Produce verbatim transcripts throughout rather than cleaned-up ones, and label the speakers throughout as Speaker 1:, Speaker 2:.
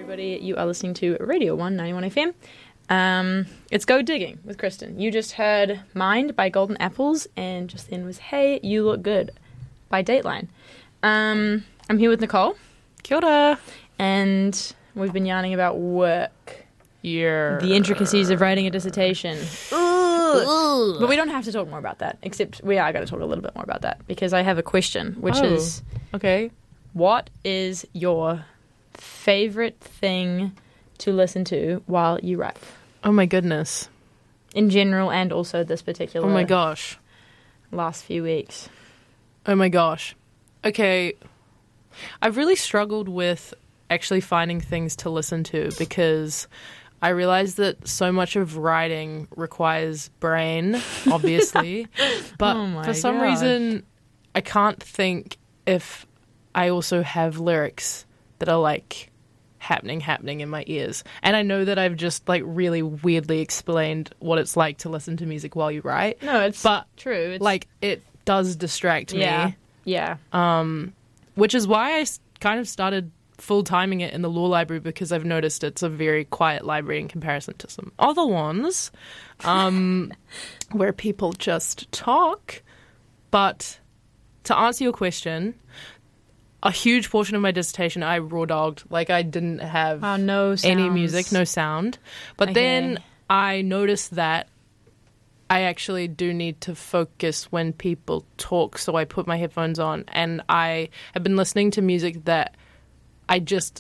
Speaker 1: everybody. You are listening to Radio one ninety-one F M. Um, it's Go Digging with Kristen. You just heard Mind by Golden Apples, and just then was Hey, You Look Good by Dateline. Um, I'm here with Nicole.
Speaker 2: Kia ora.
Speaker 1: And we've been yarning about work.
Speaker 2: Yeah.
Speaker 1: The intricacies of writing a dissertation. Ugh. But we don't have to talk more about that, except we are going to talk a little bit more about that, because I have a question, which
Speaker 2: oh,
Speaker 1: is,
Speaker 2: okay,
Speaker 1: what is your favorite thing to listen to while you write?
Speaker 2: Oh my goodness.
Speaker 1: In general, and also this particular
Speaker 2: Oh my gosh.
Speaker 1: last few weeks.
Speaker 2: Oh my gosh. Okay. I've really struggled with actually finding things to listen to, because I realize that so much of writing requires brain, obviously. But
Speaker 1: Oh my
Speaker 2: for some
Speaker 1: God.
Speaker 2: reason, I can't think if I also have lyrics that are like happening, happening in my ears. And I know that I've just like really weirdly explained what it's like to listen to music while you write.
Speaker 1: No, it's
Speaker 2: But
Speaker 1: true. It's,
Speaker 2: like it does distract
Speaker 1: yeah,
Speaker 2: me.
Speaker 1: yeah.
Speaker 2: Um, which is why I s- kind of started full-timing it in the law library, because I've noticed it's a very quiet library in comparison to some other ones um, where people just talk. But to answer your question, a huge portion of my dissertation I raw-dogged. Like, I didn't have
Speaker 1: Oh, no
Speaker 2: any
Speaker 1: sounds.
Speaker 2: music, no sound. But
Speaker 1: Okay.
Speaker 2: then I noticed that I actually do need to focus when people talk, so I put my headphones on, and I have been listening to music that I just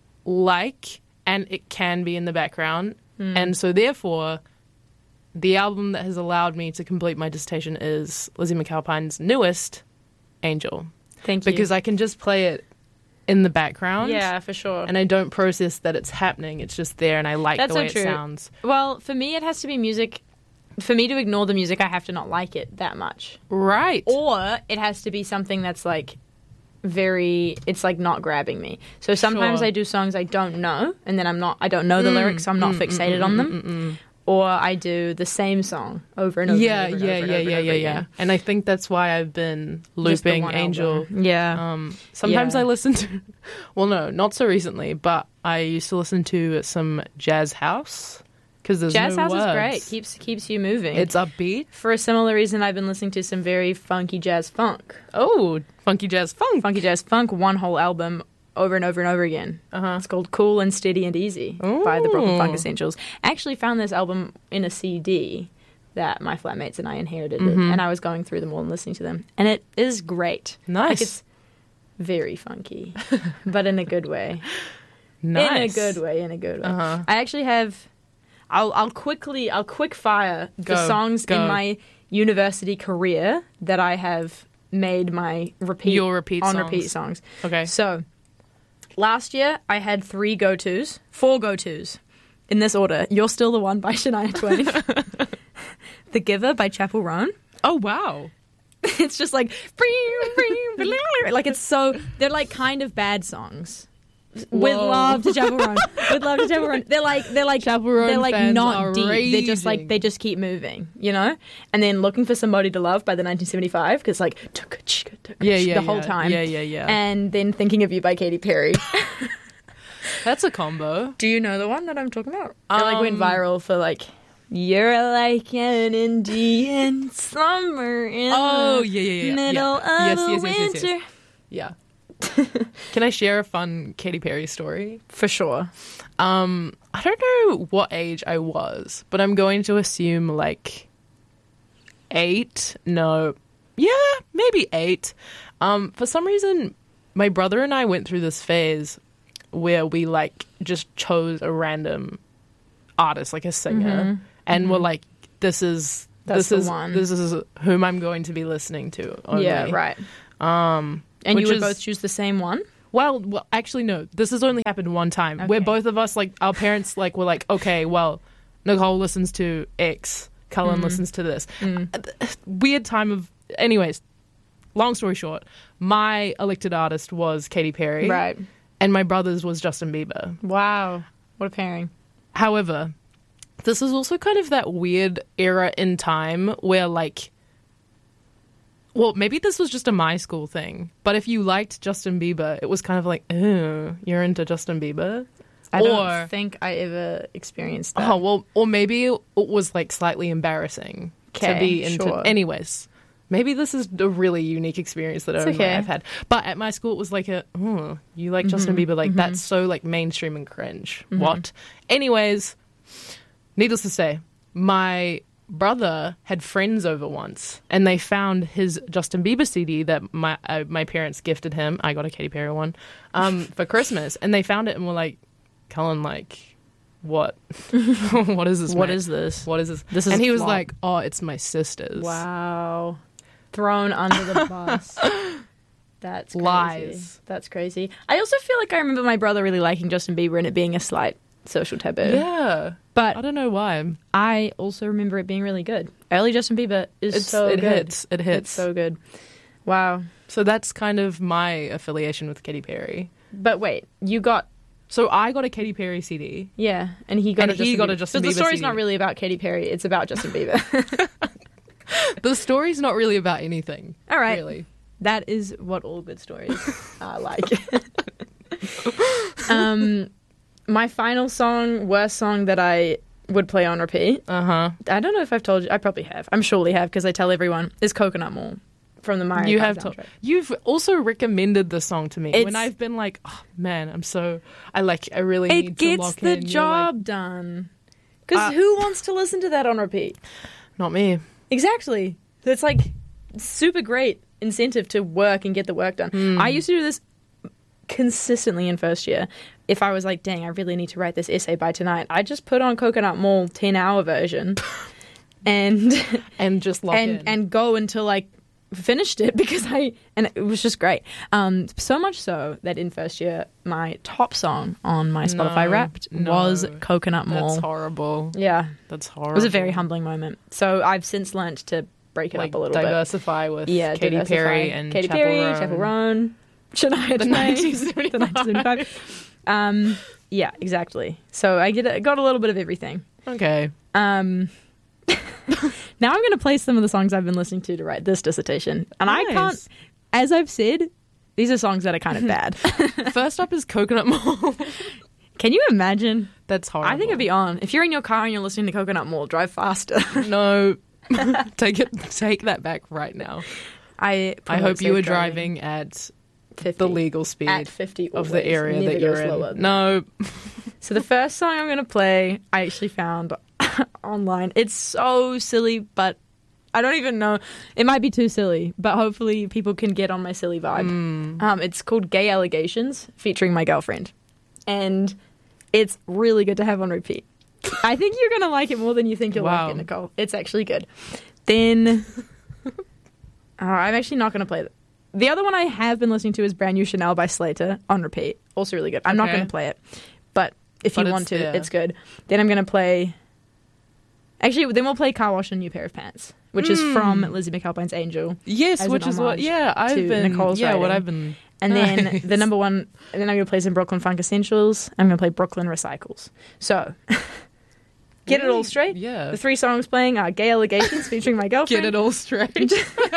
Speaker 2: like, and it can be in the background.
Speaker 1: Mm.
Speaker 2: And so therefore, the album that has allowed me to complete my dissertation is Lizzie McAlpine's newest, Angel.
Speaker 1: Thank you.
Speaker 2: Because I can just play it in the background.
Speaker 1: Yeah, for sure.
Speaker 2: And I don't process that it's happening. It's just there, and I like
Speaker 1: That's
Speaker 2: the way
Speaker 1: so
Speaker 2: it
Speaker 1: true.
Speaker 2: sounds.
Speaker 1: Well, for me, it has to be music. For me to ignore the music, I have to not like it that much.
Speaker 2: Right.
Speaker 1: Or it has to be something that's like very, it's like not grabbing me. So sometimes
Speaker 2: Sure.
Speaker 1: I do songs I don't know, and then I'm not, I don't know the
Speaker 2: Mm,
Speaker 1: lyrics, so I'm not
Speaker 2: mm,
Speaker 1: fixated
Speaker 2: mm,
Speaker 1: on
Speaker 2: mm,
Speaker 1: them.
Speaker 2: mm, mm, mm.
Speaker 1: Or I do the same song over and over
Speaker 2: Yeah,
Speaker 1: and over and
Speaker 2: yeah,
Speaker 1: over and
Speaker 2: yeah,
Speaker 1: over
Speaker 2: yeah,
Speaker 1: and
Speaker 2: yeah,
Speaker 1: over
Speaker 2: yeah.
Speaker 1: again.
Speaker 2: And I think that's why I've been
Speaker 1: Just the
Speaker 2: looping
Speaker 1: one
Speaker 2: Angel.
Speaker 1: album. Yeah.
Speaker 2: Um, sometimes
Speaker 1: Yeah.
Speaker 2: I listen to, well, no, not so recently, but I used to listen to some jazz house, because there's
Speaker 1: Jazz
Speaker 2: no
Speaker 1: House
Speaker 2: words.
Speaker 1: is great. Keeps keeps you moving.
Speaker 2: It's upbeat.
Speaker 1: For a similar reason, I've been listening to some very funky jazz funk.
Speaker 2: Oh, funky jazz funk.
Speaker 1: Funky jazz funk, one whole album over and over and over again.
Speaker 2: Uh-huh.
Speaker 1: It's called Cool and Steady and Easy by the Brooklyn
Speaker 2: Ooh.
Speaker 1: Funk Essentials. I actually found this album in a C D that my flatmates and I inherited, it,
Speaker 2: Mhm.
Speaker 1: and I was going through them all and listening to them. And it is great.
Speaker 2: Nice.
Speaker 1: Like, it's very funky, but in a good way.
Speaker 2: Nice.
Speaker 1: In a good way, in a good way.
Speaker 2: Uh-huh.
Speaker 1: I actually have... I'll, I'll quickly... I'll quick fire the
Speaker 2: Go,
Speaker 1: songs
Speaker 2: go.
Speaker 1: in my university career that I have made my repeat...
Speaker 2: Your repeat
Speaker 1: on
Speaker 2: songs.
Speaker 1: repeat songs.
Speaker 2: Okay.
Speaker 1: So, last year I had three go-tos, four go-tos, in this order. You're Still the One by Shania Twain. The Giver by Chapel Roan.
Speaker 2: Oh, wow.
Speaker 1: It's just like, like it's so, they're like kind of bad songs. With
Speaker 2: Whoa.
Speaker 1: love to Chapel Roan. With love to Chapel Roan. They're like, they're like,
Speaker 2: Chapel Roan
Speaker 1: they're like
Speaker 2: fans
Speaker 1: not
Speaker 2: are
Speaker 1: deep. They're just like,
Speaker 2: raging.
Speaker 1: they just keep moving, you know? And then Looking for Somebody to Love by the nineteen seventy-five, because like,
Speaker 2: Yeah, yeah,
Speaker 1: the whole
Speaker 2: yeah.
Speaker 1: time.
Speaker 2: Yeah, yeah, yeah.
Speaker 1: And then Thinking of You by Katy Perry.
Speaker 2: That's a combo.
Speaker 1: Do you know the one that I'm talking about? It like went
Speaker 2: Um,
Speaker 1: viral for like, you're like an Indian summer in
Speaker 2: Oh,
Speaker 1: the
Speaker 2: yeah, yeah, yeah.
Speaker 1: middle
Speaker 2: yeah.
Speaker 1: of
Speaker 2: yes,
Speaker 1: a
Speaker 2: yes, yes, yes,
Speaker 1: winter.
Speaker 2: yes. Yeah. Can I share a fun Katy Perry story?
Speaker 1: For sure.
Speaker 2: Um, I don't know what age I was, but I'm going to assume like eight. No, yeah, maybe eight. Um, for some reason, my brother and I went through this phase where we like just chose a random artist, like a singer, and we're like, "This is
Speaker 1: That's
Speaker 2: this
Speaker 1: the
Speaker 2: is
Speaker 1: one.
Speaker 2: this is whom I'm going to be listening to." Only.
Speaker 1: Yeah, right.
Speaker 2: Um,
Speaker 1: And
Speaker 2: which
Speaker 1: you would
Speaker 2: is-
Speaker 1: both choose the same one?
Speaker 2: Well, well, actually, no. This has only happened one time. Where
Speaker 1: Okay.
Speaker 2: both of us, like, our parents, like, were like, okay, well, Nicole listens to X, Cullen listens to this. Uh, Weird time of. Anyways, long story short, my elected artist was Katy Perry,
Speaker 1: Right.
Speaker 2: and my brother's was Justin Bieber.
Speaker 1: Wow. What a pairing.
Speaker 2: However, this is also kind of that weird era in time where, like, well, maybe this was just a my school thing, but if you liked Justin Bieber, it was kind of like, oh, you're into Justin Bieber?
Speaker 1: I
Speaker 2: or,
Speaker 1: don't think I ever experienced that.
Speaker 2: Oh, well, or maybe it was like slightly embarrassing to
Speaker 1: Okay,
Speaker 2: be into.
Speaker 1: sure.
Speaker 2: Anyways, maybe this is a really unique experience that only
Speaker 1: okay.
Speaker 2: I've had. But at my school, it was like a, oh, you like Justin
Speaker 1: Mm-hmm,
Speaker 2: Bieber? Like,
Speaker 1: mm-hmm.
Speaker 2: that's so like mainstream and cringe.
Speaker 1: Mm-hmm.
Speaker 2: What? Anyways, needless to say, my brother had friends over once, and they found his Justin Bieber C D that my uh, my parents gifted him. I got a Katy Perry one um, for Christmas, and they found it and were like, Cullen, like, what? What is this?
Speaker 1: What
Speaker 2: mate?
Speaker 1: is this?
Speaker 2: What is this?
Speaker 1: This is
Speaker 2: and he was
Speaker 1: flop.
Speaker 2: like, oh, it's my sister's.
Speaker 1: Wow. Thrown under the bus. That's crazy.
Speaker 2: Lies.
Speaker 1: That's crazy. I also feel like I remember my brother really liking Justin Bieber and it being a slight social taboo.
Speaker 2: Yeah.
Speaker 1: But
Speaker 2: I don't know why.
Speaker 1: I also remember it being really good. Early Justin Bieber is
Speaker 2: It's,
Speaker 1: so
Speaker 2: it
Speaker 1: good.
Speaker 2: hits. It hits.
Speaker 1: It's so good. Wow.
Speaker 2: So that's kind of my affiliation with Katy Perry.
Speaker 1: But wait, you got
Speaker 2: So I got a Katy Perry C D.
Speaker 1: yeah, and he got
Speaker 2: And
Speaker 1: a
Speaker 2: he
Speaker 1: Justin
Speaker 2: got
Speaker 1: Bieber.
Speaker 2: a Justin
Speaker 1: But
Speaker 2: Bieber
Speaker 1: the story's
Speaker 2: C D.
Speaker 1: not really about Katy Perry. It's about Justin Bieber.
Speaker 2: The story's not really about anything.
Speaker 1: All right.
Speaker 2: Really.
Speaker 1: That is what all good stories are like. um, my final song, worst song that I would play on repeat.
Speaker 2: Uh-huh.
Speaker 1: I don't know if I've told you. I probably have. I'm surely have because I tell everyone. Is Coconut Mall from the Mario
Speaker 2: You
Speaker 1: Kart
Speaker 2: have
Speaker 1: soundtrack.
Speaker 2: to- You've also recommended the song to me
Speaker 1: It's-
Speaker 2: when I've been like, oh, man, I'm so I like I really need
Speaker 1: It
Speaker 2: to
Speaker 1: gets
Speaker 2: lock
Speaker 1: the
Speaker 2: in. You're
Speaker 1: job
Speaker 2: like,
Speaker 1: done. Because
Speaker 2: Uh,
Speaker 1: who wants to listen to that on repeat?
Speaker 2: not me.
Speaker 1: Exactly. It's like super great incentive to work and get the work done.
Speaker 2: Hmm.
Speaker 1: I used to do this consistently in first year. If I was like, dang, I really need to write this essay by tonight, I just put on Coconut Mall ten hour version and
Speaker 2: And just lock
Speaker 1: and
Speaker 2: in.
Speaker 1: and go until I finished it because I and it was just great. Um, so much so that in first year, my top song on my Spotify
Speaker 2: No,
Speaker 1: Wrapped
Speaker 2: no.
Speaker 1: was Coconut Mall.
Speaker 2: That's horrible.
Speaker 1: Yeah,
Speaker 2: That's horrible.
Speaker 1: it was a very humbling moment. So I've since learnt to break it
Speaker 2: like
Speaker 1: up a little bit.
Speaker 2: diversify with
Speaker 1: Yeah,
Speaker 2: Katy
Speaker 1: diversify.
Speaker 2: Perry and
Speaker 1: Katy
Speaker 2: Chapel
Speaker 1: Perry,
Speaker 2: Roan.
Speaker 1: Chapel Roan, Shania
Speaker 2: The
Speaker 1: Twain,
Speaker 2: nineteen seventy-five.
Speaker 1: the nineteen seventy-five. Um, yeah, exactly. So I get a, got a little bit of everything.
Speaker 2: Okay.
Speaker 1: Um, now I'm going to play some of the songs I've been listening to to write this dissertation, and I
Speaker 2: Nice.
Speaker 1: can't. As I've said, these are songs that are kind of bad.
Speaker 2: First up is Coconut Mall.
Speaker 1: Can you imagine?
Speaker 2: That's horrible.
Speaker 1: I think it'd be on. If you're in your car and you're listening to Coconut Mall, drive faster.
Speaker 2: No. take it take that back right now.
Speaker 1: I
Speaker 2: I hope you were driving at
Speaker 1: fifty.
Speaker 2: the legal speed
Speaker 1: At fifty
Speaker 2: of the
Speaker 1: always.
Speaker 2: area
Speaker 1: Never
Speaker 2: that
Speaker 1: go
Speaker 2: you're
Speaker 1: slower
Speaker 2: in.
Speaker 1: than
Speaker 2: No.
Speaker 1: So the first song I'm going to play, I actually found online. It's so silly, but I don't even know. It might be too silly, but hopefully people can get on my silly vibe.
Speaker 2: Mm.
Speaker 1: Um, it's called Gay Allegations, featuring my girlfriend. And it's really good to have on repeat. I think you're going to like it more than you think you'll
Speaker 2: Wow.
Speaker 1: like it, Nicole. It's actually good. Then, oh, I'm actually not going to play it. The other one I have been listening to is Brand New Chanel by Slater on repeat. Also really good. I'm not
Speaker 2: Okay.
Speaker 1: going to play it, but if
Speaker 2: But
Speaker 1: you
Speaker 2: it's
Speaker 1: want to,
Speaker 2: there.
Speaker 1: it's good. Then I'm going to play... Actually, then we'll play Car Wash and New Pair of Pants, which is from Lizzie McAlpine's Angel.
Speaker 2: Yes,
Speaker 1: As
Speaker 2: which
Speaker 1: an
Speaker 2: is what
Speaker 1: homage
Speaker 2: yeah, I've
Speaker 1: to
Speaker 2: been
Speaker 1: Nicole's
Speaker 2: yeah, what
Speaker 1: writing.
Speaker 2: I've been
Speaker 1: And then
Speaker 2: Nice.
Speaker 1: the number one, and then I'm going to play some Brooklyn Funk Essentials. I'm going to play Brooklyn Recycles. So, get it all
Speaker 2: Really?
Speaker 1: straight.
Speaker 2: Yeah.
Speaker 1: The three songs playing are Gay Allegations featuring my girlfriend.
Speaker 2: Get it all straight.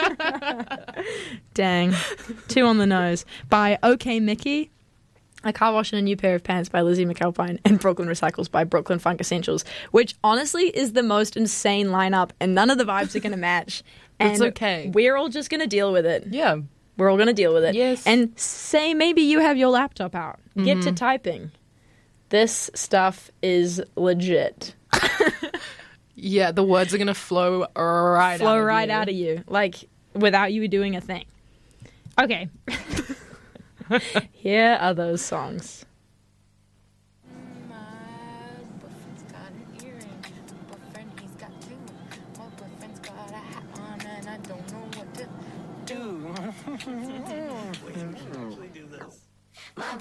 Speaker 1: Dang. Two on the nose. By OK Mickey, A Car Wash and a New Pair of Pants by Lizzie McAlpine, and Brooklyn Recycles by Brooklyn Funk Essentials, which honestly is the most insane lineup, and none of the vibes are going to match.
Speaker 2: It's
Speaker 1: And
Speaker 2: okay.
Speaker 1: We're all just going to deal with it.
Speaker 2: Yeah.
Speaker 1: We're all going to deal with it.
Speaker 2: Yes.
Speaker 1: And say maybe you have your laptop out. Get
Speaker 2: Mm-hmm.
Speaker 1: to typing. This stuff is legit.
Speaker 2: Yeah, the words are gonna flow right
Speaker 1: Flow
Speaker 2: out of
Speaker 1: right
Speaker 2: you.
Speaker 1: out of you. Like, without you doing a thing. Okay. Here are those songs.
Speaker 3: My boyfriend's got an earring. Boyfriend, he's got two. My boyfriend's got a hat on, and I don't know what to do.